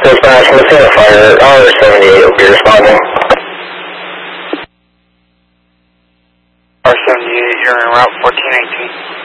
Dispatch from the Santa Fire, R78 will be responding. R78, you're en route 1418.